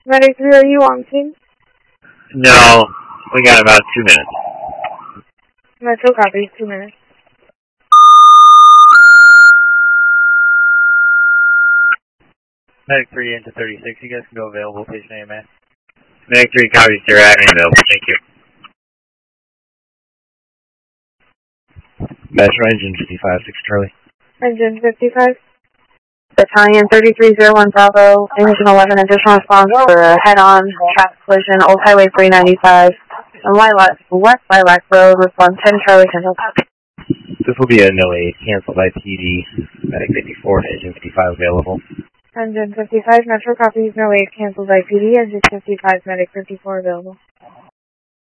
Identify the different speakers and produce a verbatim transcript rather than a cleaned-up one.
Speaker 1: Medic three, are you on scene?
Speaker 2: No, we got about two minutes.
Speaker 1: Metro copy, two minutes.
Speaker 3: Medic three into thirty-six, you guys can go available, patient A M A.
Speaker 2: Medic three copies, sir, I am available, thank you.
Speaker 4: Metro engine fifty-five, six Charlie.
Speaker 1: Engine fifty-five.
Speaker 5: Battalion thirty-three oh one Bravo, Engine eleven, additional response for a head-on traffic collision, Old Highway three ninety-five, and Lilac, West Lilac Road, response ten Charlie Central.
Speaker 4: This will be a no aid, canceled by P D, Medic fifty-four, engine fifty-five available.
Speaker 1: Engine fifty-five, Metro copies, no aid, canceled by P D. Engine fifty-five, Medic fifty-four available.